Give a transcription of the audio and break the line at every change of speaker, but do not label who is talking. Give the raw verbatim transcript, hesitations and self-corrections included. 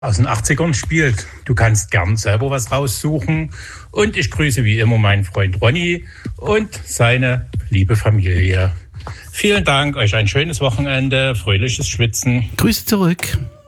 aus den achtzigern spielt. Du kannst gern selber was raussuchen. Und ich grüße wie immer meinen Freund Ronny und seine liebe Familie. Vielen Dank, euch ein schönes Wochenende, fröhliches Schwitzen.
Grüße zurück.